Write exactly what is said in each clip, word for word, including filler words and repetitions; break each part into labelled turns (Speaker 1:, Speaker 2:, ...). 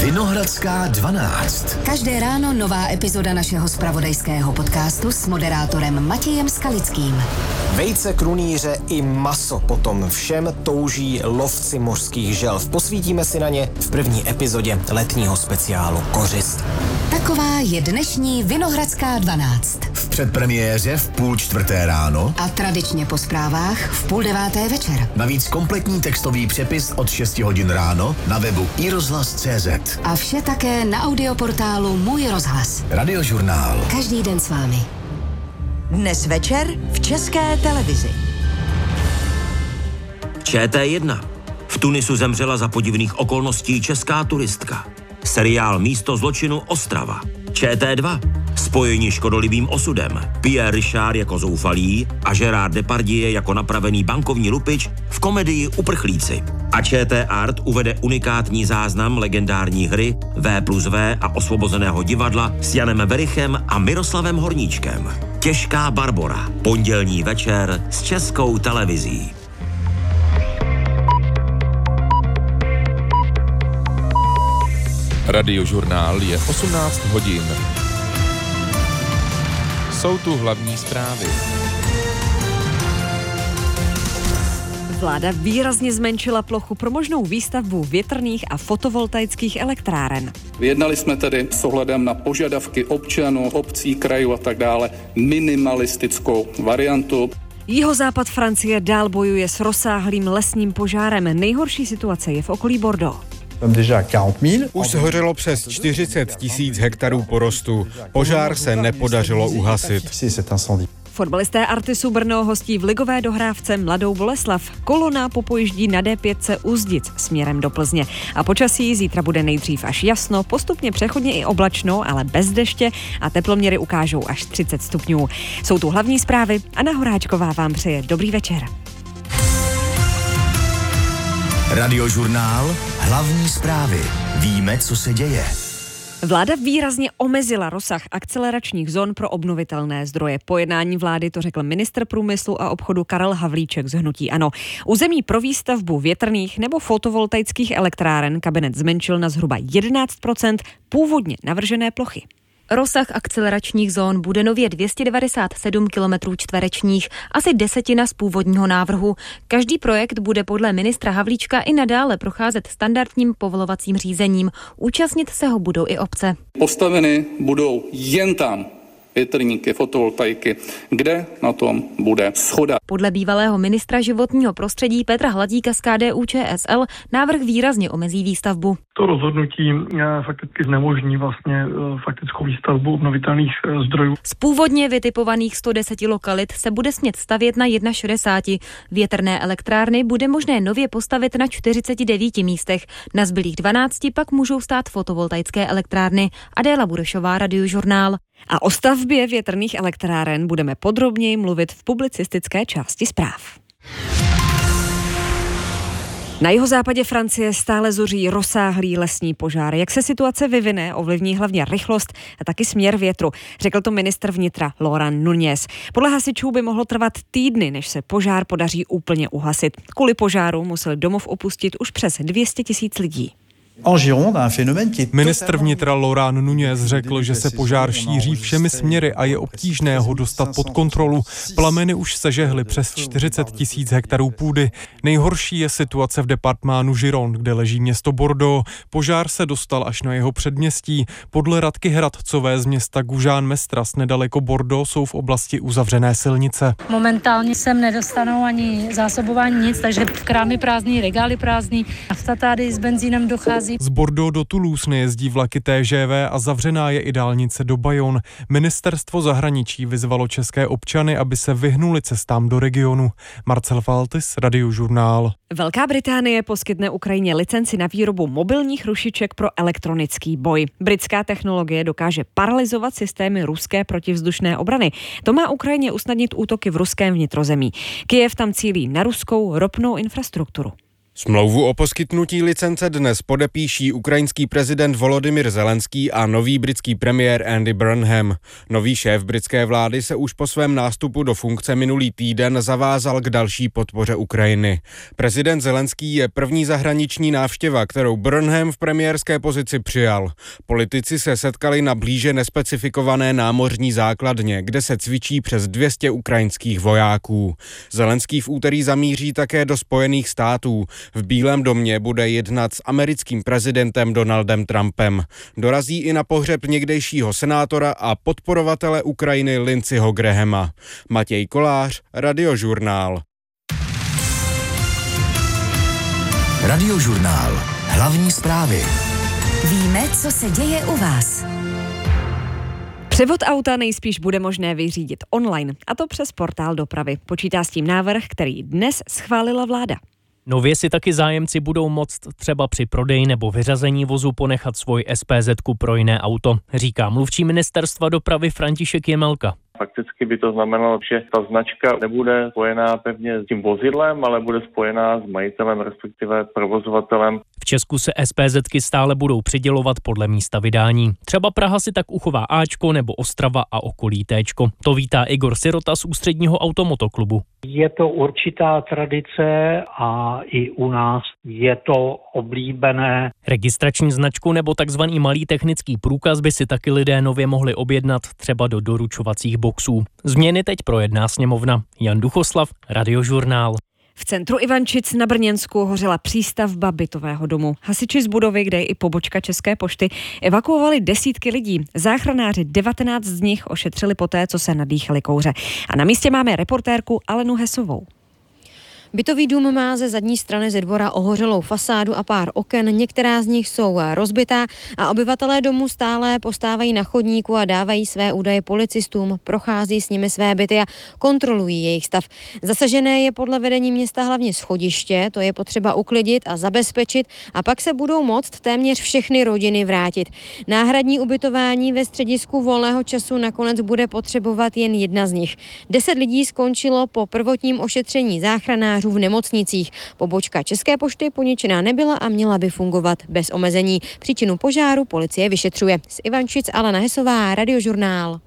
Speaker 1: Vinohradská dvanáct.
Speaker 2: Každé ráno nová epizoda našeho zpravodajského podcastu s moderátorem Matějem Skalickým.
Speaker 3: Vejce, krunýře i maso, potom všem touží lovci mořských želv. Posvítíme si na ně v první epizodě letního speciálu Kořist.
Speaker 2: Taková je dnešní Vinohradská dvanáct.
Speaker 1: V předpremiéře v půl čtvrté ráno
Speaker 2: a tradičně po zprávách v půl deváté večer.
Speaker 1: Navíc kompletní textový přepis od šesti hodin ráno na webu i rozhlas tečka cé zet.
Speaker 2: A vše také na audioportálu Můj rozhlas.
Speaker 1: Radiožurnál.
Speaker 2: Každý den s vámi.
Speaker 4: Dnes večer v České televizi.
Speaker 5: Č T jedna. V Tunisu zemřela za podivných okolností česká turistka. Seriál Místo zločinu Ostrava. Č T dva. Spojení škodolibým osudem. Pierre Richard jako zoufalý a Gerard Depardieu jako napravený bankovní lupič v komedii Uprchlíci. A Č T Art uvede unikátní záznam legendární hry V plus V a Osvobozeného divadla s Janem Verichem a Miroslavem Horníčkem. Těžká Barbora. Pondělní večer s Českou televizí.
Speaker 6: Radiožurnál je osmnáct hodin. Jsou tu hlavní zprávy.
Speaker 7: Vláda výrazně zmenšila plochu pro možnou výstavbu větrných a fotovoltaických elektráren.
Speaker 8: Vyjednali jsme tedy s ohledem na požadavky občanů, obcí, krajů a tak dále minimalistickou variantu.
Speaker 7: Jihozápad Francie dál bojuje s rozsáhlým lesním požárem. Nejhorší situace je v okolí Bordeaux.
Speaker 9: Už shořelo přes čtyřicet tisíc hektarů porostu. Požár se nepodařilo uhasit.
Speaker 7: Fotbalisté Artisu Brno hostí v ligové dohrávce Mladou Boleslav. Kolona popojíždí na D pět Úzdic směrem do Plzně. A počasí zítra bude nejdřív až jasno, postupně přechodně i oblačno, ale bez deště a teploměry ukážou až třicet stupňů. Jsou tu hlavní zprávy. Anna Horáčková vám přeje dobrý večer.
Speaker 1: Radiožurnál. Hlavní zprávy. Víme, co se děje.
Speaker 7: Vláda výrazně omezila rozsah akceleračních zón pro obnovitelné zdroje. Po jednání vlády to řekl ministr průmyslu a obchodu Karel Havlíček z hnutí ANO. Území pro výstavbu větrných nebo fotovoltaických elektráren kabinet zmenšil na zhruba jedenáct procent původně navržené plochy.
Speaker 10: Rozsah akceleračních zón bude nově dvě stě devadesát sedm kilometrů čtverečních, asi desetina z původního návrhu. Každý projekt bude podle ministra Havlíčka i nadále procházet standardním povolovacím řízením. Účastnit se ho budou i obce.
Speaker 8: Postaveny budou jen tam větrníky, fotovoltaiky, kde na tom bude shoda.
Speaker 10: Podle bývalého ministra životního prostředí Petra Hladíka z K D U Č S L návrh výrazně omezí výstavbu.
Speaker 11: To rozhodnutí fakticky znemožní vlastně faktickou výstavbu obnovitelných zdrojů.
Speaker 10: Z původně vytipovaných sto deset lokalit se bude smět stavět na šedesát jedna. Větrné elektrárny bude možné nově postavit na čtyřiceti devíti místech. Na zbylých dvanácti pak můžou stát fotovoltaické elektrárny. Adéla Burešová, Radiožurnál.
Speaker 7: A o stavbě větrných elektráren budeme podrobněji mluvit v publicistické části zpráv. Na jihozápadě Francie stále zuří rozsáhlý lesní požár. Jak se situace vyvine, ovlivní hlavně rychlost a taky směr větru, řekl to ministr vnitra Laurent Nunez. Podle hasičů by mohlo trvat týdny, než se požár podaří úplně uhasit. Kvůli požáru musel domov opustit už přes dvě stě tisíc lidí.
Speaker 9: Ministr vnitra Laurent Nunez řekl, že se požár šíří všemi směry a je obtížné ho dostat pod kontrolu. Plameny už sežehly přes čtyřicet tisíc hektarů půdy. Nejhorší je situace v departmánu Gironde, kde leží město Bordeaux. Požár se dostal až na jeho předměstí. Podle Radky Hradcové z města Gužán-Mestras nedaleko Bordeaux jsou v oblasti uzavřené silnice.
Speaker 12: Momentálně sem nedostanou ani zásobování nic, takže krámy prázdný, regály prázdný. Nafta tady s benzínem dochází.
Speaker 9: Z Bordeaux do Toulouse nejezdí vlaky T G V a zavřená je i dálnice do Bayonne. Ministerstvo zahraničí vyzvalo české občany, aby se vyhnuli cestám do regionu. Marcel Faltis, Radiožurnál.
Speaker 7: Velká Británie poskytne Ukrajině licenci na výrobu mobilních rušiček pro elektronický boj. Britská technologie dokáže paralyzovat systémy ruské protivzdušné obrany. To má Ukrajině usnadnit útoky v ruském vnitrozemí. Kyjev tam cílí na ruskou ropnou infrastrukturu.
Speaker 13: Smlouvu o poskytnutí licence dnes podepíší ukrajinský prezident Volodymyr Zelenský a nový britský premiér Andy Burnham. Nový šéf britské vlády se už po svém nástupu do funkce minulý týden zavázal k další podpoře Ukrajiny. Prezident Zelenský je první zahraniční návštěva, kterou Burnham v premiérské pozici přijal. Politici se setkali na blíže nespecifikované námořní základně, kde se cvičí přes dvě stě ukrajinských vojáků. Zelenský v úterý zamíří také do Spojených států. V Bílém domě bude jednat s americkým prezidentem Donaldem Trumpem. Dorazí i na pohřeb někdejšího senátora a podporovatele Ukrajiny Lindseyho Grahama. Matěj Kolář, Radiožurnál.
Speaker 1: Radiožurnál. Hlavní zprávy.
Speaker 2: Víme, co se děje u vás.
Speaker 7: Převod auta nejspíš bude možné vyřídit online, a to přes portál dopravy. Počítá s tím návrh, který dnes schválila vláda.
Speaker 14: Nově si taky zájemci budou moct třeba při prodeji nebo vyřazení vozu ponechat svůj es pé zetku pro jiné auto, říká mluvčí ministerstva dopravy František Jemelka.
Speaker 15: Fakticky by to znamenalo, že ta značka nebude spojená pevně s tím vozidlem, ale bude spojená s majitelem, respektive provozovatelem.
Speaker 14: V Česku se es pé zetky stále budou přidělovat podle místa vydání. Třeba Praha si tak uchová Ačko nebo Ostrava a okolí Téčko. To vítá Igor Sirota z Ústředního automotoklubu.
Speaker 16: Je to určitá tradice a i u nás je to oblíbené.
Speaker 14: Registrační značku nebo takzvaný malý technický průkaz by si taky lidé nově mohli objednat třeba do doručovacích boxů. Změny teď projedná sněmovna. Jan Duchoslav, Radiožurnál.
Speaker 7: V centru Ivančic na Brněnsku hořela přístavba bytového domu. Hasiči z budovy, kde je i pobočka České pošty, evakuovali desítky lidí. Záchranáři devatenáct z nich ošetřili poté, co se nadýchali kouře. A na místě máme reportérku Alenu Hesovou.
Speaker 17: Bytový dům má ze zadní strany ze dvora ohořelou fasádu a pár oken, některá z nich jsou rozbitá a obyvatelé domu stále postávají na chodníku a dávají své údaje policistům, prochází s nimi své byty a kontrolují jejich stav. Zasažené je podle vedení města hlavně schodiště, to je potřeba uklidit a zabezpečit a pak se budou moct téměř všechny rodiny vrátit. Náhradní ubytování ve středisku volného času nakonec bude potřebovat jen jedna z nich. Deset lidí skončilo po prvotním ošetření záchranářů v nemocnicích. Pobočka České pošty poničená nebyla a měla by fungovat bez omezení. Příčinu požáru policie vyšetřuje. Z Ivančic Alena Hesová, Radiožurnál.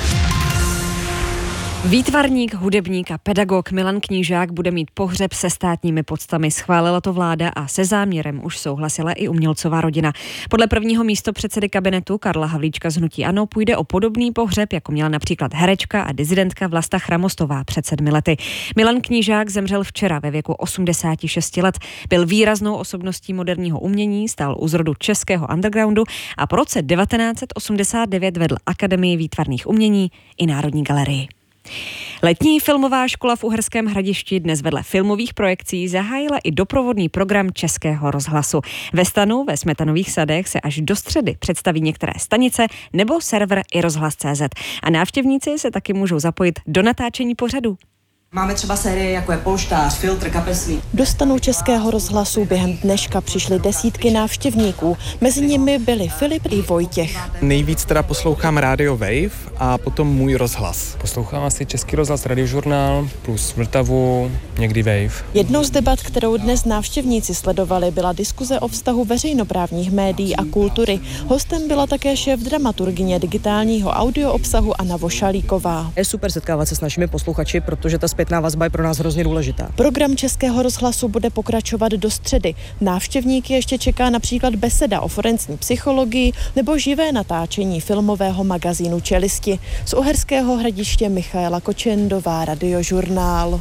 Speaker 7: Výtvarník, hudebník a pedagog Milan Knížák bude mít pohřeb se státními poctami. Schválila to vláda a se záměrem už souhlasila i umělcová rodina. Podle prvního místopředsedy kabinetu Karla Havlíčka z hnutí ANO půjde o podobný pohřeb, jako měla například herečka a disidentka Vlasta Chramostová před sedmi lety. Milan Knížák zemřel včera ve věku osmdesáti šesti let. Byl výraznou osobností moderního umění, stál u zrodu českého undergroundu a po roce devatenáct set osmdesát devět vedl Akademii výtvarných umění i Národní galerii. Letní filmová škola v Uherském Hradišti dnes vedle filmových projekcí zahájila i doprovodný program Českého rozhlasu. Ve stanu ve Smetanových sadech se až do středy představí některé stanice nebo server i rozhlas tečka cé zet. A návštěvníci se taky můžou zapojit do natáčení pořadu.
Speaker 18: Máme třeba série jako je Polštář, Filtr, Kapesný.
Speaker 19: Do stanu Českého rozhlasu během dneška přišly desítky návštěvníků. Mezi nimi byli Filip i Vojtěch.
Speaker 20: Nejvíc teda poslouchám Radio Wave a potom Můj rozhlas.
Speaker 21: Poslouchám asi Český rozhlas, Radiožurnál plus Vltavu, někdy Wave.
Speaker 19: Jednou z debat, kterou dnes návštěvníci sledovali, byla diskuze o vztahu veřejnoprávních médií a kultury. Hostem byla také šéf dramaturgyně digitálního audio obsahu Anna Vošalíková.
Speaker 22: Je super setkávat se s našimi posluchači, protože ta zpětná vazba je pro nás hrozně důležitá.
Speaker 19: Program Českého rozhlasu bude pokračovat do středy. Návštěvníky ještě čeká například beseda o forenzní psychologii nebo živé natáčení filmového magazínu Čelisti. Z Uherského Hradiště Michaela Kočendová, Radiožurnál.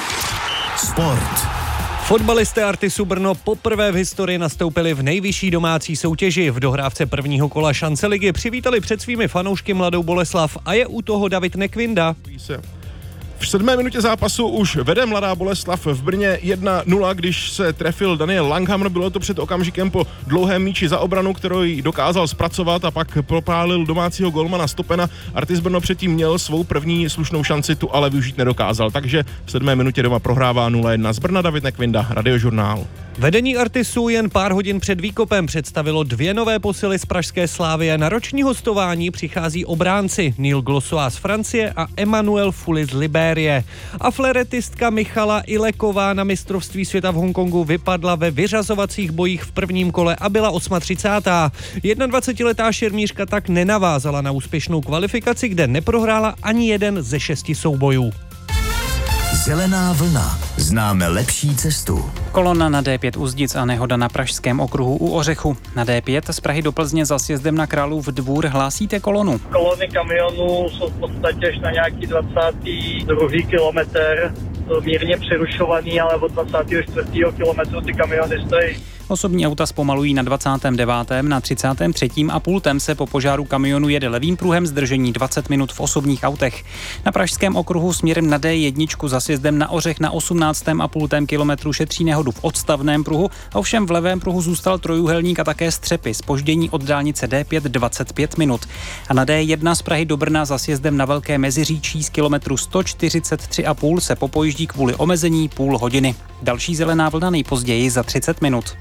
Speaker 1: Sport.
Speaker 23: Fotbalisté Artisu Brno poprvé v historii nastoupili v nejvyšší domácí soutěži. V dohrávce prvního kola šance ligy přivítali před svými fanoušky Mladou Boleslav a je u toho David Nekvinda.
Speaker 24: V sedmé minutě zápasu už vede Mladá Boleslav v Brně jedna nula, když se trefil Daniel Langhammer. Bylo to před okamžikem po dlouhém míči za obranu, kterou dokázal zpracovat a pak propálil domácího golmana Stopena. Artis Brno předtím měl svou první slušnou šanci, tu ale využít nedokázal. Takže v sedmé minutě doma prohrává nula jedna. Z Brna David Nekvinda, Radiožurnál.
Speaker 23: Vedení Artisu jen pár hodin před výkopem představilo dvě nové posily z pražské Slávie. Na roční hostování přichází obránci Neil Glossois z Francie a Emmanuel Fully z Libérie. série. A fleretistka Michala Ileková na mistrovství světa v Hongkongu vypadla ve vyřazovacích bojích v prvním kole a byla třicátá osmá. dvacetiletá šermířka tak nenavázala na úspěšnou kvalifikaci, kde neprohrála ani jeden ze šesti soubojů.
Speaker 1: Zelená vlna. Známe lepší cestu.
Speaker 3: Kolona na D pět Uzdic a nehoda na pražském okruhu u Ořechu. Na D pět z Prahy do Plzně za sjezdem na Králův Dvůr hlásíte kolonu.
Speaker 11: Kolony kamionů jsou v podstatě až na nějaký dvacátý druhý kilometr. Mírně přerušovaný, ale od dvacátého čtvrtého kilometru ty kamiony stojí.
Speaker 3: Osobní auta zpomalují na dvacátém devátém Na třicátém třetím a pultem se po požáru kamionu jede levým pruhem, zdržení dvacet minut v osobních autech. Na pražském okruhu směrem na D jedna za sjezdem na Ořech na osmnáctém a půl kilometru šetří nehodu v odstavném pruhu, ovšem v levém pruhu zůstal trojúhelník a také střepy, zpoždění od dálnice D pět dvacet pět minut. A na D jedna z Prahy do Brna za sjezdem na Velké Meziříčí z kilometru sto čtyřicet tři a půl se popojíždí kvůli omezení půl hodiny. Další zelená vlna nejpozději za třicet minut.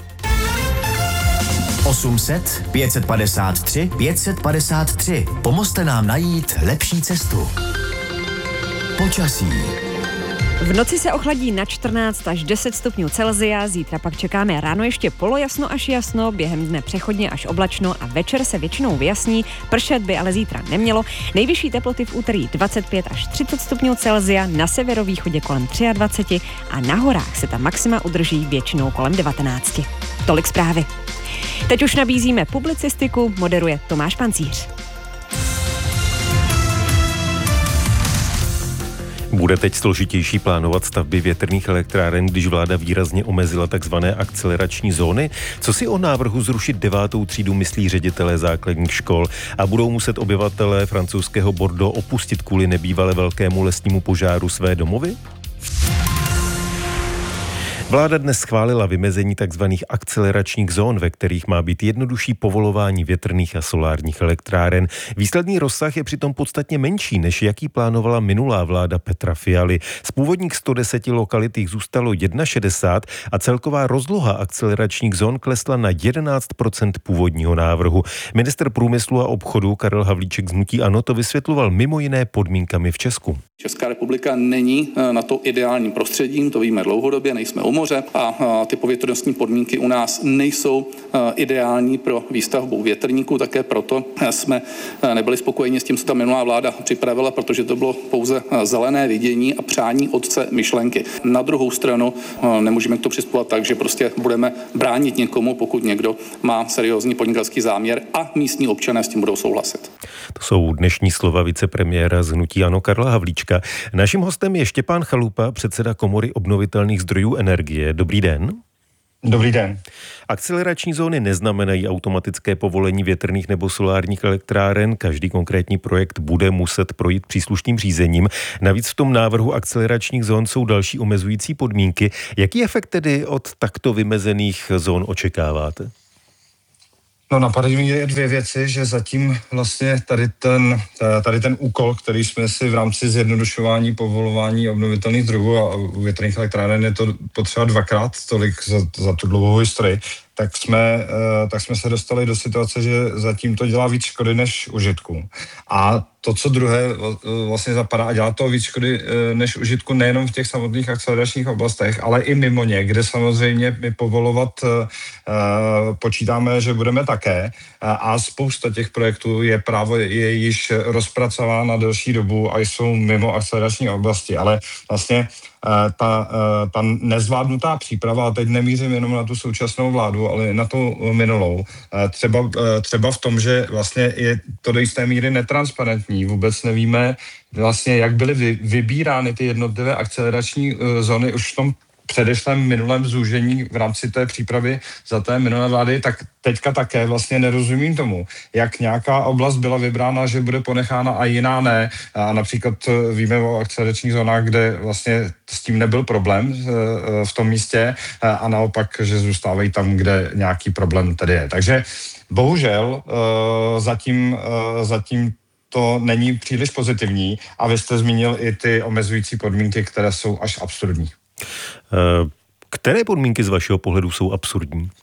Speaker 1: osm set, pět set padesát tři, pět set padesát tři. Pomozte nám najít lepší cestu. Počasí.
Speaker 7: V noci se ochladí na čtrnáct až deset stupňů Celsia, zítra pak čekáme ráno ještě polojasno až jasno, během dne přechodně až oblačno a večer se většinou vyjasní, pršet by ale zítra nemělo. Nejvyšší teploty v úterý dvacet pět až třicet stupňů Celsia, na severovýchodě kolem dvacet tři a na horách se ta maxima udrží většinou kolem devatenáct. Tolik zprávy. Teď už nabízíme publicistiku, moderuje Tomáš Pancíř.
Speaker 4: Bude teď složitější plánovat stavby větrných elektráren, když vláda výrazně omezila takzvané akcelerační zóny? Co si o návrhu zrušit devátou třídu myslí ředitelé základních škol a budou muset obyvatelé francouzského Bordeaux opustit kvůli nebývale velkému lesnímu požáru své domovy? Vláda dnes schválila vymezení tzv. Akceleračních zón, ve kterých má být jednodušší povolování větrných a solárních elektráren. Výsledný rozsah je přitom podstatně menší, než jaký plánovala minulá vláda Petra Fialy. Z původních sto deset lokalit jich zůstalo šedesát jedna a celková rozloha akceleračních zón klesla na jedenáct procent původního návrhu. Ministr průmyslu a obchodu Karel Havlíček z hnutí ANO to vysvětloval mimo jiné podmínkami v Česku.
Speaker 8: Česká republika není na to ideálním prostředím, to víme dlouhodobě, nejsme u moře a ty povětrnostní podmínky u nás nejsou ideální pro výstavbu větrníků, také proto jsme nebyli spokojeni s tím, co ta minulá vláda připravila, protože to bylo pouze zelené vidění a přání otce myšlenky. Na druhou stranu nemůžeme k to přistupovat tak, že prostě budeme bránit někomu, pokud někdo má seriózní podnikatelský záměr a místní občané s tím budou souhlasit.
Speaker 4: To jsou dnešní slova vicepremiéra z hnutí ANO Karla Havlíčka. Naším hostem je Štěpán Chalupa, předseda Komory obnovitelných zdrojů energie. Dobrý den.
Speaker 5: Dobrý den.
Speaker 4: Akcelerační zóny neznamenají automatické povolení větrných nebo solárních elektráren. Každý konkrétní projekt bude muset projít příslušným řízením. Navíc v tom návrhu akceleračních zón jsou další omezující podmínky. Jaký efekt tedy od takto vymezených zón očekáváte?
Speaker 5: No, napadají mě dvě věci, že zatím vlastně tady ten, tady ten úkol, který jsme si v rámci zjednodušování povolování obnovitelných zdrojů a větrných elektráren je to potřeba dvakrát tolik za, za tu dlouhou historii, tak jsme, tak jsme se dostali do situace, že zatím to dělá víc škody než užitku. A to, co druhé vlastně zapadá a dělá to víc škody než užitku nejenom v těch samotných akceleračních oblastech, ale i mimo ně, kde samozřejmě my povolovat počítáme, že budeme také. A spousta těch projektů je právě je již rozpracována na delší dobu a jsou mimo akcelerační oblasti. Ale vlastně ta, ta nezvládnutá příprava, a teď nemířím jenom na tu současnou vládu, ale na tu minulou, třeba, třeba v tom, že vlastně je to do jisté míry netransparentní. Vůbec nevíme vlastně, jak byly vy, vybírány ty jednotlivé akcelerační zóny už v tom předešlém minulém zúžení v rámci té přípravy za té minulé vlády, tak teďka také vlastně nerozumím tomu, jak nějaká oblast byla vybrána, že bude ponechána a jiná ne. A například víme o akceleračních zónách, kde vlastně s tím nebyl problém v tom místě a naopak, že zůstávají tam, kde nějaký problém tedy je. Takže bohužel zatím, zatím to není příliš pozitivní a vy jste zmínil i ty omezující podmínky, které jsou až absurdní.
Speaker 4: Které podmínky z vašeho pohledu jsou absurdní?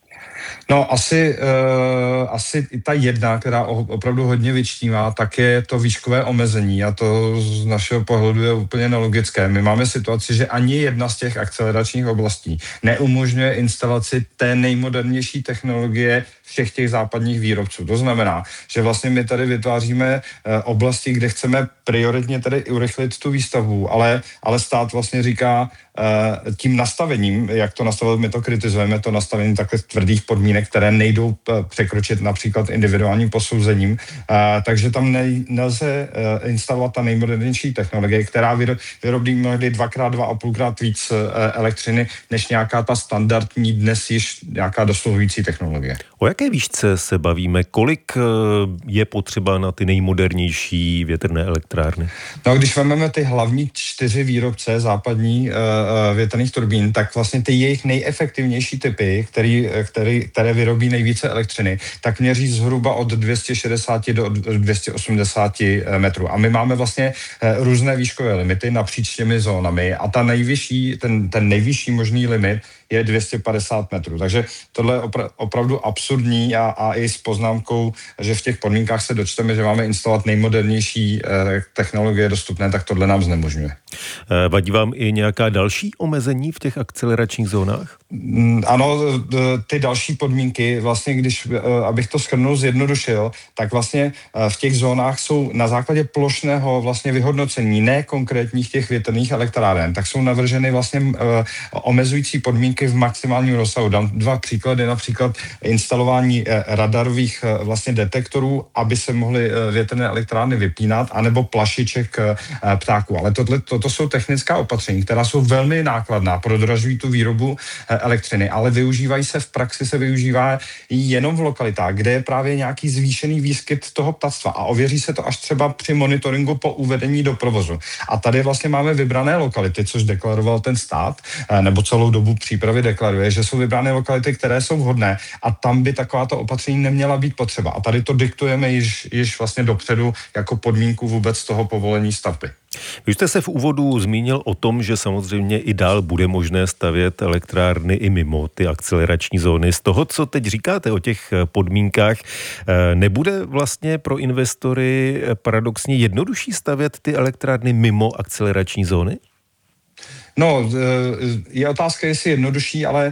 Speaker 5: No asi, uh, asi i ta jedna, která opravdu hodně vyčnívá, tak je to výškové omezení a to z našeho pohledu je úplně nelogické. My máme situaci, že ani jedna z těch akceleračních oblastí neumožňuje instalaci té nejmodernější technologie všech těch západních výrobců. To znamená, že vlastně my tady vytváříme uh, oblasti, kde chceme prioritně tady urychlit tu výstavbu, ale, ale stát vlastně říká uh, tím nastavením, jak to nastavit, my to kritizujeme, to nastavení takhle tvrdých podmínek, které nejdou překročit například individuálním posouzením, uh, takže tam nej, nelze uh, instalovat ta nejmodernější technologie, která vyro, vyrobí mnohdy dvakrát, dva a půlkrát víc uh, elektřiny, než nějaká ta standardní dnes již nějaká dosluhující technologie.
Speaker 4: O jaké výšce se bavíme? Kolik uh, je potřeba na ty nejmodernější větrné elektrárny?
Speaker 5: No, když vezmeme ty hlavní čtyři výrobce západní uh, větrných turbín, tak vlastně ty jejich nejefektivnější typy, který, který, které vyrobí nejvíce elektřiny, tak měří zhruba od dvě stě šedesát do dvě stě osmdesát metrů. A my máme vlastně uh, různé výškové limity napříč těmi zónami a ta nejvyšší, ten, ten nejvyšší možný limit je dvě stě padesát metrů. Takže tohle je opra- opravdu absurdní a, a i s poznámkou, že v těch podmínkách se dočteme, že máme instalovat nejmodernější eh, technologie dostupné, tak tohle nám znemožňuje.
Speaker 4: Eh, vadí vám i nějaká další omezení v těch akceleračních zónách?
Speaker 5: Mm, ano, ty další podmínky, vlastně když, eh, abych to shrnul, zjednodušil, tak vlastně eh, v těch zónách jsou na základě plošného vlastně vyhodnocení, ne konkrétních těch větrných elektráren, tak jsou navrženy vlastně eh, omezující podmínky v maximálním rozsahu. Dám dva příklady, například instalování radarových vlastně detektorů, aby se mohly větrné elektrárny vypínat, anebo plašiček ptáků. Ale tohle, toto jsou technická opatření, která jsou velmi nákladná, prodražují tu výrobu elektřiny, ale využívají se v praxi, se využívá jenom v lokalitách, kde je právě nějaký zvýšený výskyt toho ptactva a ověří se to až třeba při monitoringu po uvedení do provozu. A tady vlastně máme vybrané lokality, což deklaroval ten stát, nebo celou dobu přípravy deklaruje, že jsou vybrány lokality, které jsou vhodné a tam by takováto opatření neměla být potřeba. A tady to diktujeme již, již vlastně dopředu jako podmínku vůbec toho povolení stavby.
Speaker 4: Vy jste se v úvodu zmínil o tom, že samozřejmě i dál bude možné stavět elektrárny i mimo ty akcelerační zóny. Z toho, co teď říkáte o těch podmínkách, nebude vlastně pro investory paradoxně jednodušší stavět ty elektrárny mimo akcelerační zóny?
Speaker 5: No, je otázka, jestli jednodušší, ale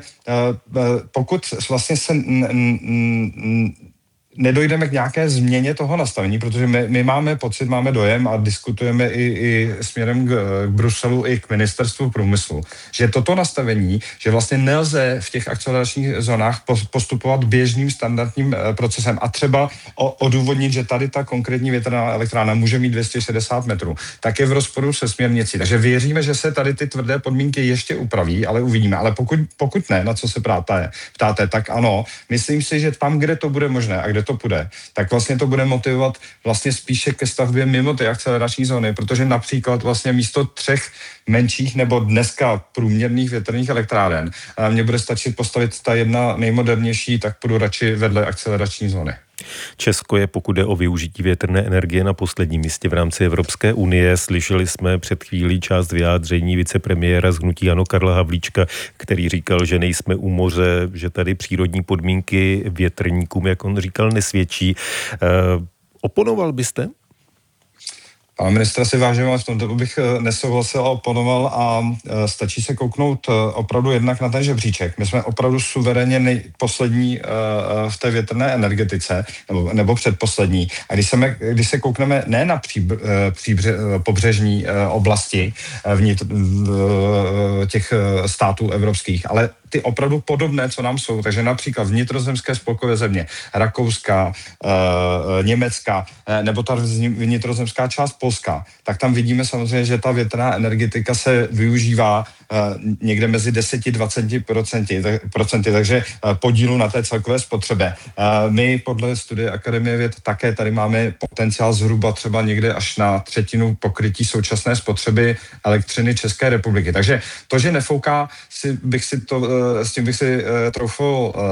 Speaker 5: pokud vlastně se n- n- n- nedojdeme k nějaké změně toho nastavení, protože my, my máme pocit, máme dojem a diskutujeme i, i směrem k, k Bruselu, i k ministerstvu průmyslu, že toto nastavení, že vlastně nelze v těch akceleračních zónách postupovat běžným standardním procesem a třeba o, odůvodnit, že tady ta konkrétní větrná elektrárna může mít dvě stě šedesát metrů, tak je v rozporu se směrnicí. Takže věříme, že se tady ty tvrdé podmínky ještě upraví, ale uvidíme. Ale pokud, pokud ne, na co se ptáte, ptáte, tak ano, myslím si, že tam, kde to bude možné a kde to půjde, tak vlastně to bude motivovat vlastně spíše ke stavbě mimo ty akcelerační zóny, protože například vlastně místo třech menších nebo dneska průměrných větrných elektráren mně bude stačit postavit ta jedna nejmodernější, tak půjdu radši vedle akcelerační zóny.
Speaker 4: Česko je, pokud jde o využití větrné energie, na posledním místě v rámci Evropské unie. Slyšeli jsme před chvílí část vyjádření vicepremiéra z hnutí ANO Karla Havlíčka, který říkal, že nejsme u moře, že tady přírodní podmínky větrníkům, jak on říkal, nesvědčí. E, oponoval byste?
Speaker 5: Pane ministra si vážím, ale v tomto bych nesouhlasil a oponoval a stačí se kouknout opravdu jednak na ten žebříček. My jsme opravdu suverénně nej, poslední v té větrné energetice, nebo, nebo předposlední. A když se, když se koukneme ne na pří, příbře, pobřežní oblasti vnitř těch států evropských, ale ty opravdu podobné, co nám jsou. Takže například vnitrozemské spolkové země, Rakouska, e, Německa, e, nebo ta vnitrozemská část Polska, tak tam vidíme samozřejmě, že ta větrná energetika se využívá e, někde mezi deset až dvacet procent, takže e, podílu na té celkové spotřebě. E, my podle studie Akademie věd také tady máme potenciál zhruba třeba někde až na třetinu pokrytí současné spotřeby elektřiny České republiky. Takže to, že nefouká, si, bych si to s tím bych si uh, troufal uh, uh,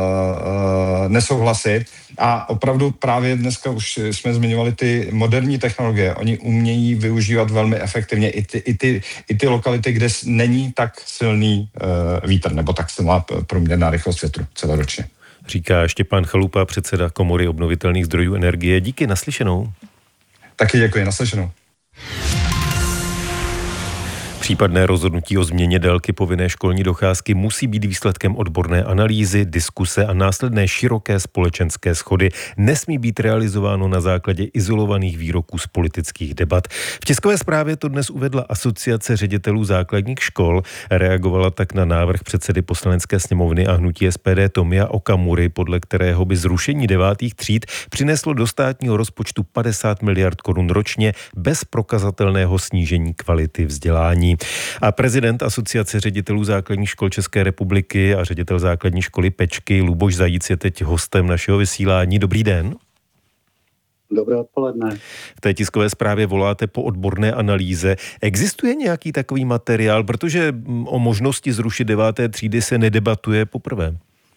Speaker 5: nesouhlasit a opravdu právě dneska už jsme zmiňovali ty moderní technologie, oni umějí využívat velmi efektivně i ty, i ty, i ty lokality, kde není tak silný uh, vítr nebo tak silná průměrná rychlost větru celoročně.
Speaker 4: Říká Štěpán Chalupa, předseda Komory obnovitelných zdrojů energie. Díky, naslyšenou.
Speaker 5: Taky děkuji, naslyšenou.
Speaker 4: Případné rozhodnutí o změně délky povinné školní docházky musí být výsledkem odborné analýzy, diskuse a následné široké společenské shody. Nesmí být realizováno na základě izolovaných výroků z politických debat. V tiskové zprávě to dnes uvedla Asociace ředitelů základních škol. Reagovala tak na návrh předsedy Poslanecké sněmovny a hnutí S P D Tomia Okamury, podle kterého by zrušení devátých tříd přineslo do státního rozpočtu padesát miliard korun ročně bez prokazatelného snížení kvality vzdělání. A prezident Asociace ředitelů základních škol České republiky a ředitel základní školy Pečky Luboš Zajíc je teď hostem našeho vysílání. Dobrý den.
Speaker 6: Dobré odpoledne.
Speaker 4: V té tiskové zprávě voláte po odborné analýze. Existuje nějaký takový materiál, protože o možnosti zrušit deváté třídy se nedebatuje poprvé?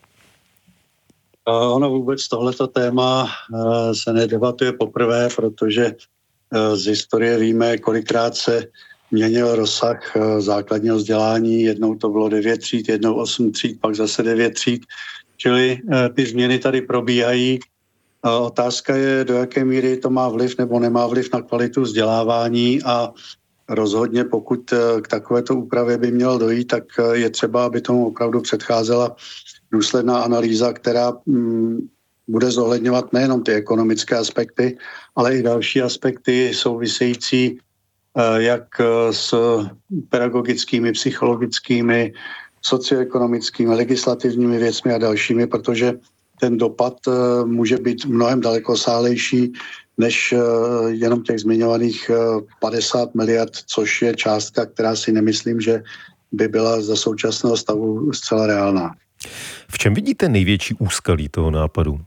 Speaker 6: Ono vůbec tohleto téma se nedebatuje poprvé, protože z historie víme, kolikrát se měnil rozsah základního vzdělání. Jednou to bylo devět tříd, jednou osm tříd, pak zase devět tříd. Čili ty změny tady probíhají. Otázka je, do jaké míry to má vliv nebo nemá vliv na kvalitu vzdělávání a rozhodně pokud k takovéto úpravě by mělo dojít, tak je třeba, aby tomu opravdu předcházela důsledná analýza, která bude zohledňovat nejenom ty ekonomické aspekty, ale i další aspekty související jak s pedagogickými, psychologickými, socioekonomickými, legislativními věcmi a dalšími, protože ten dopad může být mnohem dalekosálejší než jenom těch zmiňovaných padesát miliard, což je částka, která si nemyslím, že by byla za současného stavu zcela reálná.
Speaker 4: V čem vidíte největší úskalí toho nápadu?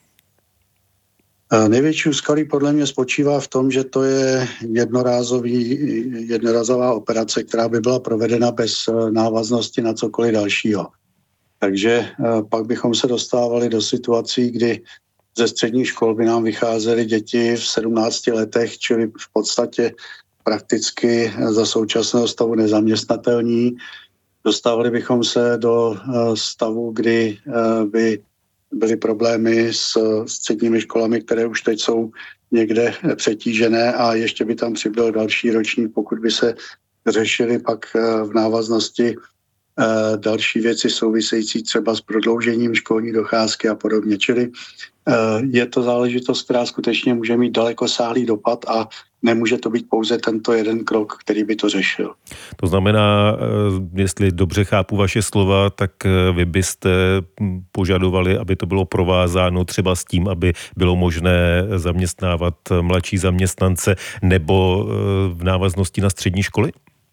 Speaker 6: Největší úskalí podle mě spočívá v tom, že to je jednorázový, jednorázová operace, která by byla provedena bez návaznosti na cokoliv dalšího. Takže pak bychom se dostávali do situací, kdy ze středních škol by nám vycházely děti v sedmnácti letech, čili v podstatě prakticky za současného stavu nezaměstnatelní. Dostávali bychom se do stavu, kdy by byly problémy s středními školami, které už teď jsou někde přetížené a ještě by tam přibyl další ročník, pokud by se řešily pak v návaznosti další věci související třeba s prodloužením školní docházky a podobně. Čili je to záležitost, která skutečně může mít dalekosáhlý dopad a nemůže to být pouze tento jeden krok, který by to řešil.
Speaker 4: To znamená, jestli dobře chápu vaše slova, tak vy byste požadovali, aby to bylo provázáno třeba s tím, aby bylo možné zaměstnávat mladší zaměstnance nebo v návaznosti na střední školy?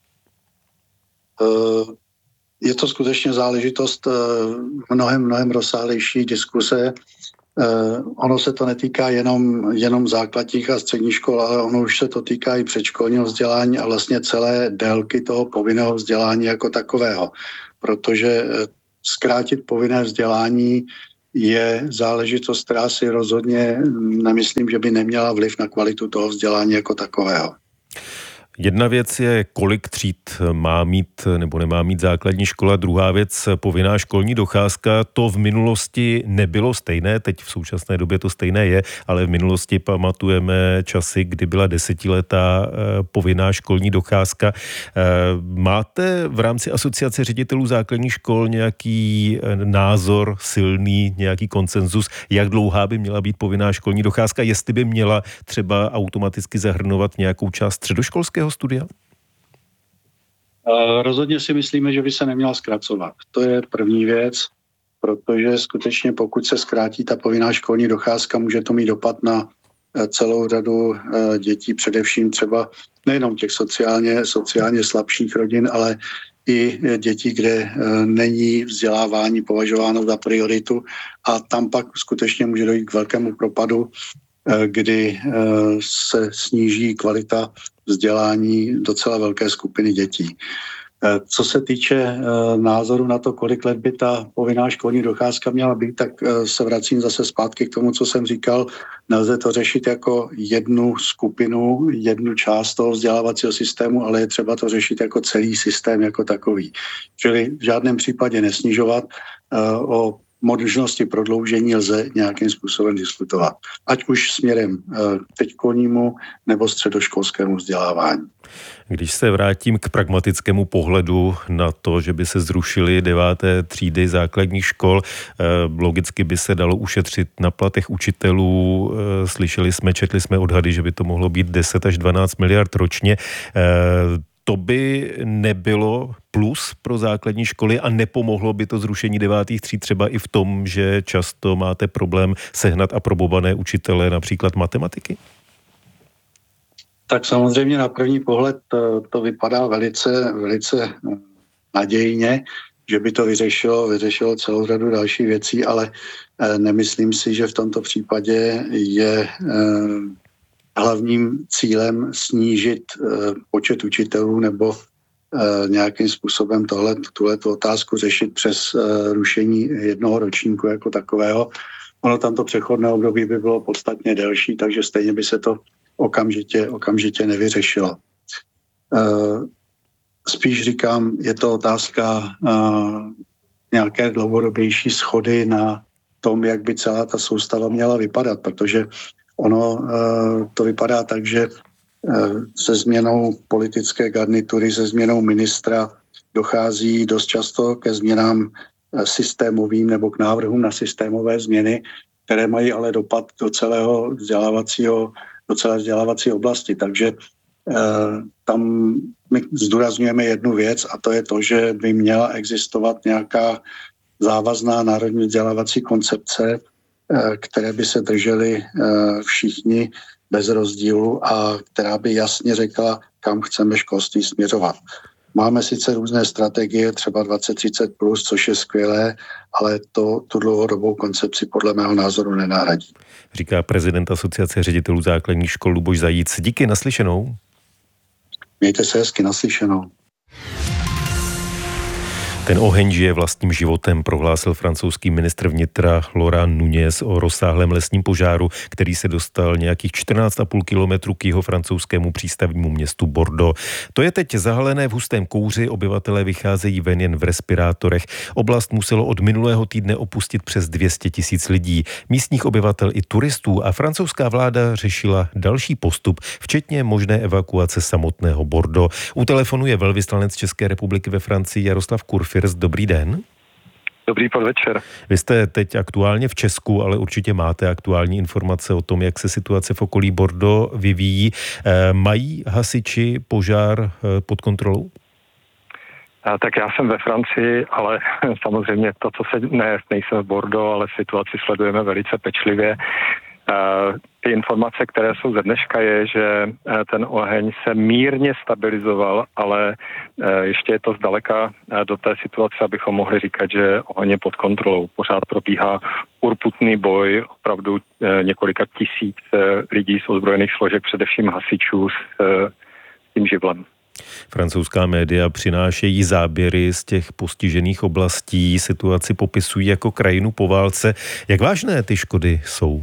Speaker 6: Je to skutečně záležitost mnohem, mnohem rozsáhlejší diskuse. Ono se to netýká jenom, jenom základních a středních škol, ale ono už se to týká i předškolního vzdělání a vlastně celé délky toho povinného vzdělání jako takového. Protože zkrátit povinné vzdělání je záležitost, která si rozhodně nemyslím, že by neměla vliv na kvalitu toho vzdělání jako takového.
Speaker 4: Jedna věc je, kolik tříd má mít nebo nemá mít základní škola, druhá věc povinná školní docházka. To v minulosti nebylo stejné, teď v současné době to stejné je, ale v minulosti pamatujeme časy, kdy byla desetiletá povinná školní docházka. Máte v rámci Asociace ředitelů základních škol nějaký názor silný, nějaký konsenzus, jak dlouhá by měla být povinná školní docházka, jestli by měla třeba automaticky zahrnovat nějakou část středoškolského studia?
Speaker 6: Rozhodně si myslíme, že by se neměla zkracovat. To je první věc, protože skutečně pokud se zkrátí ta povinná školní docházka, může to mít dopad na celou řadu dětí, především třeba nejenom těch sociálně, sociálně slabších rodin, ale i dětí, kde není vzdělávání považováno za prioritu a tam pak skutečně může dojít k velkému propadu, kdy se sníží kvalita vzdělání docela velké skupiny dětí. Co se týče názoru na to, kolik let by ta povinná školní docházka měla být, tak se vracím zase zpátky k tomu, co jsem říkal. Nelze to řešit jako jednu skupinu, jednu část toho vzdělávacího systému, ale je třeba to řešit jako celý systém jako takový. Čili v žádném případě nesnižovat o možnosti prodloužení lze nějakým způsobem diskutovat. Ať už směrem k teďkolnímu nebo středoškolskému vzdělávání.
Speaker 4: Když se vrátím k pragmatickému pohledu na to, že by se zrušily deváté třídy základních škol, logicky by se dalo ušetřit na platech učitelů. Slyšeli jsme, četli jsme odhady, že by to mohlo být deset až dvanáct miliard ročně. To by nebylo plus pro základní školy a nepomohlo by to zrušení devátých tříd třeba i v tom, že často máte problém sehnat aprobované učitele například matematiky?
Speaker 6: Tak samozřejmě na první pohled to, to vypadá velice, velice nadějně, že by to vyřešilo, vyřešilo celou řadu dalších věcí, ale nemyslím si, že v tomto případě je hlavním cílem snížit počet učitelů nebo nějakým způsobem tohle, tuhletu otázku řešit přes rušení jednoho ročníku jako takového. Ono tamto přechodné období by bylo podstatně delší, takže stejně by se to okamžitě, okamžitě nevyřešilo. Spíš říkám, je to otázka nějaké dlouhodobější shody na tom, jak by celá ta soustava měla vypadat, protože ono to vypadá tak, že se změnou politické garnitury, se změnou ministra dochází dost často ke změnám systémovým nebo k návrhům na systémové změny, které mají ale dopad do celého vzdělávacího, do celé vzdělávací oblasti. Takže tam my zdůrazňujeme jednu věc a to je to, že by měla existovat nějaká závazná národní vzdělávací koncepce, které by se držely všichni bez rozdílu a která by jasně řekla, kam chceme školství směřovat. Máme sice různé strategie, třeba dvacet třicet plus, což je skvělé, ale to tu dlouhodobou koncepci podle mého názoru nenahradí.
Speaker 4: Říká prezident Asociace ředitelů základních škol Luboš Zajíc. Díky, naslyšenou.
Speaker 6: Mějte se hezky, naslyšenou.
Speaker 4: Ten oheň žije vlastním životem, prohlásil francouzský ministr vnitra Laurent Nunez o rozsáhlém lesním požáru, který se dostal nějakých čtrnáct a půl kilometru k jeho francouzskému přístavnímu městu Bordeaux. To je teď zahalené v hustém kouři, obyvatelé vycházejí ven jen v respirátorech. Oblast muselo od minulého týdne opustit přes dvě stě tisíc lidí, místních obyvatel i turistů a francouzská vláda řešila další postup, včetně možné evakuace samotného Bordeaux. U telefonu je velvyslanec České republiky ve Francii Jaroslav Kurfiřt. Dobrý den.
Speaker 9: Dobrý podvečer.
Speaker 4: Vy jste teď aktuálně v Česku, ale určitě máte aktuální informace o tom, jak se situace v okolí Bordeaux vyvíjí. Mají hasiči požár pod kontrolou?
Speaker 9: A tak já jsem ve Francii, ale samozřejmě to, co se ne, nejsem v Bordeaux, ale situaci sledujeme velice pečlivě. Ty informace, které jsou ze dneška, je, že ten oheň se mírně stabilizoval, ale ještě je to zdaleka do té situace, abychom mohli říkat, že oheň je pod kontrolou. Pořád probíhá urputný boj, opravdu několika tisíc lidí z ozbrojených složek, především hasičů s tím živlem.
Speaker 4: Francouzská média přinášejí záběry z těch postižených oblastí, situaci popisují jako krajinu po válce. Jak vážné ty škody jsou?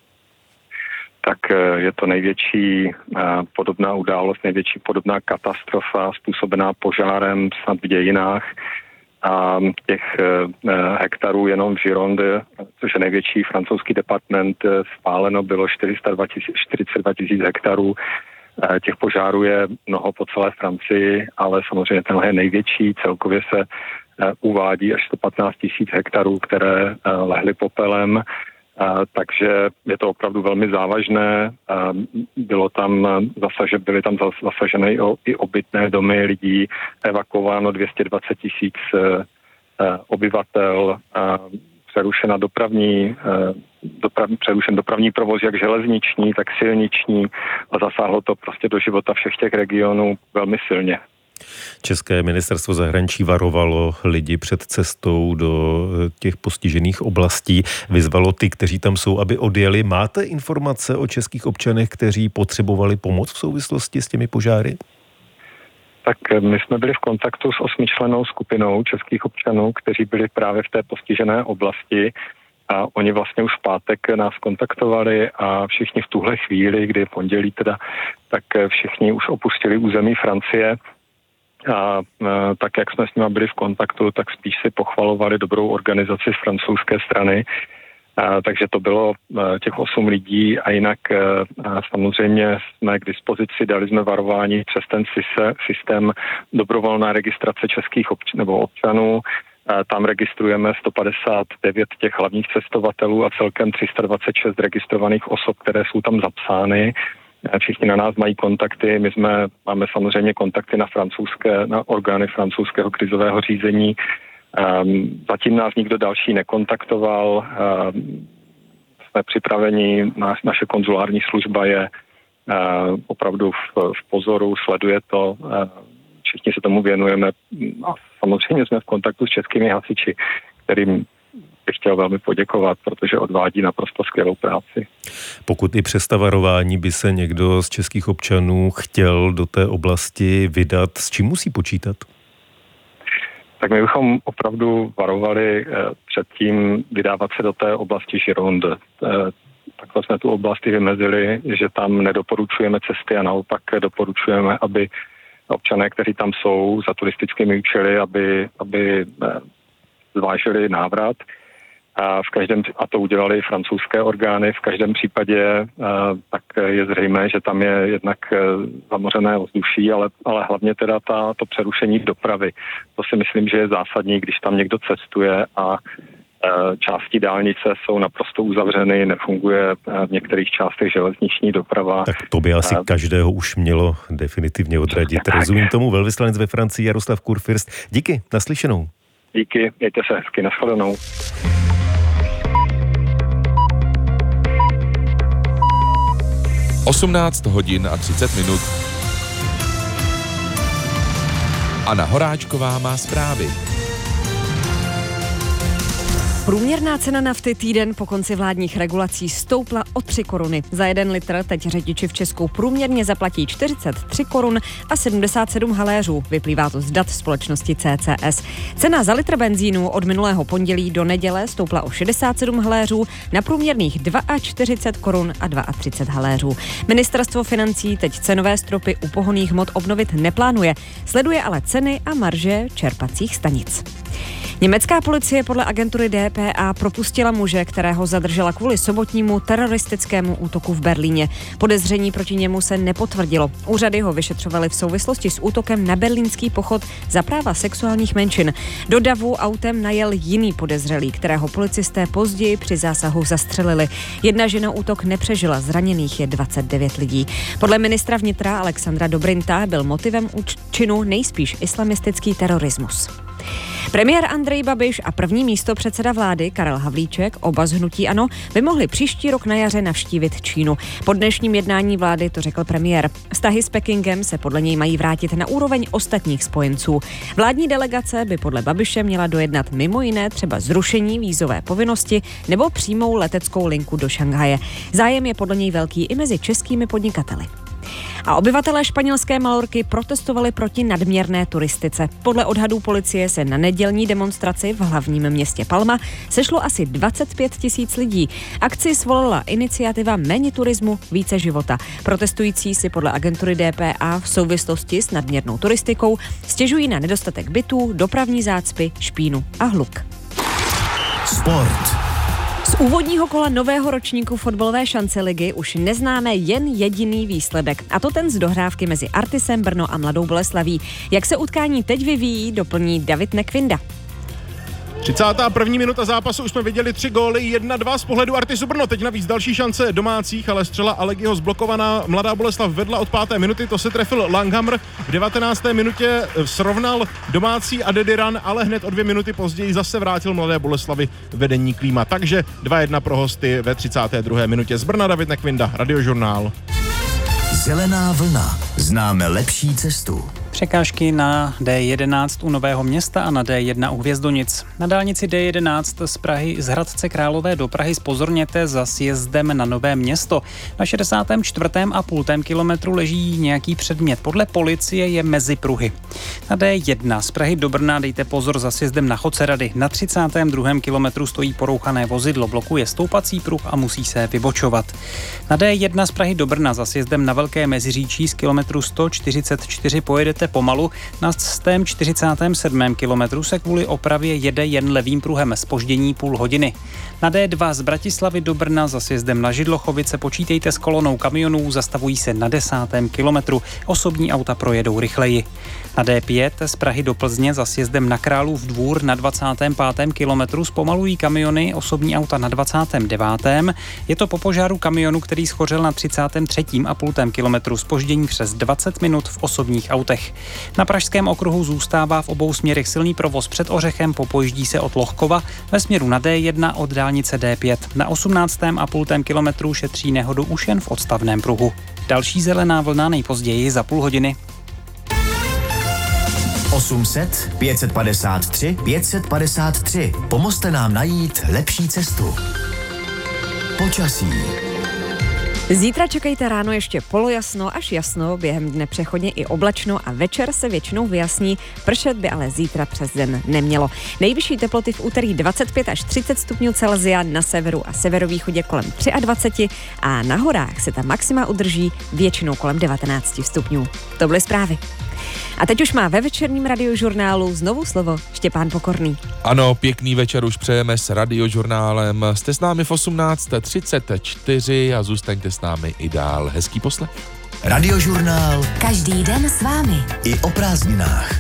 Speaker 9: Tak je to největší podobná událost, největší podobná katastrofa způsobená požárem snad v dějinách. A těch hektarů jenom v Gironde, což je největší francouzský departement, spáleno bylo čtyřicet dva tisíc hektarů. Těch požárů je mnoho po celé Francii, ale samozřejmě tenhle je největší. Celkově se uvádí až sto patnáct tisíc hektarů, které lehly popelem. Uh, takže je to opravdu velmi závažné. Uh, bylo tam zasaže, byly tam zasažené i, i obytné domy lidí, evakuováno dvě stě dvacet tisíc uh, obyvatel, uh, přerušena dopravní, uh, doprav, přerušen dopravní provoz, jak železniční, tak silniční a zasáhlo to prostě do života všech těch regionů velmi silně.
Speaker 4: České ministerstvo zahraničí varovalo lidi před cestou do těch postižených oblastí, vyzvalo ty, kteří tam jsou, aby odjeli. Máte informace o českých občanech, kteří potřebovali pomoc v souvislosti s těmi požáry?
Speaker 9: Tak my jsme byli v kontaktu s osmičlennou skupinou českých občanů, kteří byli právě v té postižené oblasti a oni vlastně už v pátek nás kontaktovali a všichni v tuhle chvíli, kdy je pondělí teda, tak všichni už opustili území Francie. a tak, jak jsme s nimi byli v kontaktu, tak spíš si pochvalovali dobrou organizaci z francouzské strany. A, takže to bylo a, těch osm lidí a jinak a, samozřejmě jsme k dispozici, dali jsme varování přes ten systém dobrovolná registrace českých obč- nebo občanů. A, tam registrujeme sto padesát devět těch hlavních cestovatelů a celkem tři sta dvacet šest registrovaných osob, které jsou tam zapsány. Všichni na nás mají kontakty, my jsme, máme samozřejmě kontakty na francouzské, na orgány francouzského krizového řízení. Um, zatím nás nikdo další nekontaktoval, um, jsme připraveni, naš, naše konzulární služba je uh, opravdu v, v pozoru, sleduje to, uh, všichni se tomu věnujeme a samozřejmě jsme v kontaktu s českými hasiči, kterým bych chtěl velmi poděkovat, protože odvádí naprosto skvělou práci.
Speaker 4: Pokud i přes ta varování by se někdo z českých občanů chtěl do té oblasti vydat, s čím musí počítat?
Speaker 9: Tak my bychom opravdu varovali před tím vydávat se do té oblasti Gironde. Takhle jsme tu oblasti vymezili, že tam nedoporučujeme cesty a naopak doporučujeme, aby občané, kteří tam jsou za turistickými účely, aby, aby zvážili návrat. A, v každém, a to udělali francouzské orgány. V každém případě a, tak je zřejmé, že tam je jednak zamořené ovzduší, ale, ale hlavně teda ta, to přerušení dopravy. To si myslím, že je zásadní, když tam někdo cestuje a, a části dálnice jsou naprosto uzavřeny, nefunguje v některých částech železniční doprava.
Speaker 4: Tak to by asi a, každého už mělo definitivně odradit. Rozumím tomu. Velvyslanec ve Francii Jaroslav Kurfürst. Díky, naslyšenou.
Speaker 9: Díky, mějte se hezky, nashledanou.
Speaker 2: osmnáct hodin a třicet minut. Anna Horáčková má zprávy.
Speaker 7: Průměrná cena nafty týden po konci vládních regulací stoupla o tři koruny. Za jeden litr teď řidiči v Česku průměrně zaplatí čtyřicet tři korun a sedmdesát sedm haléřů. Vyplývá to z dat společnosti C C S. Cena za litr benzínu od minulého pondělí do neděle stoupla o šedesát sedm haléřů na průměrných čtyřicet dva korun a třicet dva haléřů. Ministerstvo financí teď cenové stropy u pohonných hmot obnovit neplánuje, sleduje ale ceny a marže čerpacích stanic. Německá policie podle agentury D P A propustila muže, kterého zadržela kvůli sobotnímu teroristickému útoku v Berlíně. Podezření proti němu se nepotvrdilo. Úřady ho vyšetřovaly v souvislosti s útokem na berlínský pochod za práva sexuálních menšin. Do davu autem najel jiný podezřelý, kterého policisté později při zásahu zastřelili. Jedna žena útok nepřežila, zraněných je dvacet devět lidí. Podle ministra vnitra Alexandra Dobrinta byl motivem činu nejspíš islamistický terorismus. Premiér Andrej Babiš a první místopředseda vlády Karel Havlíček, oba z hnutí ANO, by mohli příští rok na jaře navštívit Čínu. Po dnešním jednání vlády to řekl premiér. Vztahy s Pekingem se podle něj mají vrátit na úroveň ostatních spojenců. Vládní delegace by podle Babiše měla dojednat mimo jiné třeba zrušení vízové povinnosti nebo přímou leteckou linku do Šanghaje. Zájem je podle něj velký i mezi českými podnikateli. A obyvatelé španělské Malorky protestovali proti nadměrné turistice. Podle odhadů policie se na nedělní demonstraci v hlavním městě Palma sešlo asi dvacet pět tisíc lidí. Akci svolala iniciativa Méně turismu, více života. Protestující si podle agentury D P A v souvislosti s nadměrnou turistikou stěžují na nedostatek bytů, dopravní zácpy, špínu a hluk.
Speaker 1: Sport.
Speaker 7: Z úvodního kola nového ročníku fotbalové šance ligy už neznáme jen jediný výsledek, a to ten z dohrávky mezi Artisem Brno a Mladou Boleslaví. Jak se utkání teď vyvíjí, doplní David Nekvinda.
Speaker 24: třicátá první minuta zápasu, už jsme viděli tři góly, jedna dva z pohledu Artisu Brno. Teď navíc další šance domácích, ale střela Alegiho zblokovaná. Mladá Boleslav vedla od páté minuty, to se trefil Langhammer. V devatenácté minutě srovnal domácí Adediran, ale hned o dvě minuty později zase vrátil Mladé Boleslavy vedení Klíma. Takže dva jedna pro hosty ve třicáté druhé minutě. Z Brna David Nekvinda, Radiožurnál.
Speaker 1: Zelená vlna. Známe lepší cestu.
Speaker 3: Překážky na D jedenáct u Nového Města a na D jedna u Hvězdonic. Na dálnici D jedenáct z Prahy z Hradce Králové do Prahy zpozorněte za sjezdem na Nové Město. Na šedesátém čtvrtém a půltém kilometru leží nějaký předmět. Podle policie je mezi pruhy. Na D jedna z Prahy do Brna dejte pozor za sjezdem na Chocerady. Na třicátém druhém kilometru stojí porouchané vozidlo, blokuje stoupací pruh a musí se vybočovat. Na D jedna z Prahy do Brna za sjezdem na Velké Meziříčí z kilometru sto čtyřicet čtyři pojedete více pomalu. Na sto čtyřicátém sedmém kilometru se kvůli opravě jede jen levým pruhem, zpoždění půl hodiny. Na D dva z Bratislavy do Brna za sjezdem na Židlochovice počítejte s kolonou kamionů, zastavují se na desátém kilometru. Osobní auta projedou rychleji. Na D pět z Prahy do Plzně za sjezdem na Králův Dvůr na dvacátém pátém kilometru zpomalují kamiony, osobní auta na dvacátém devátém Je to po požáru kamionu, který schořel na třicátém třetím a půl kilometru, zpoždění přes dvacet minut v osobních autech. Na Pražském okruhu zůstává v obou směrech silný provoz před Ořechem, popojíždí se od Lohkova ve směru na D jedna od dálnice D pět. Na osmnáctém a půl kilometru šetří nehodu už jen v odstavném pruhu. Další zelená vlna nejpozději za půl hodiny.
Speaker 1: osm set, pět set padesát tři, pět set padesát tři. Pomozte nám najít lepší cestu. Počasí.
Speaker 7: Zítra čekejte ráno ještě polojasno až jasno, během dne přechodně i oblačno a večer se většinou vyjasní, pršet by ale zítra přes den nemělo. Nejvyšší teploty v úterý dvacet pět až třicet stupňů Celsia, na severu a severovýchodě kolem dvacet tři a na horách se ta maxima udrží většinou kolem devatenáct stupňů. To byly zprávy. A teď už má ve večerním radiožurnálu znovu slovo Štěpán Pokorný.
Speaker 2: Ano, pěkný večer už přejeme s radiožurnálem. Jste s námi v osmnáct třicet čtyři a zůstaňte s námi i dál. Hezký poslech.
Speaker 1: Radiožurnál.
Speaker 10: Každý den s vámi.
Speaker 1: I o prázdninách.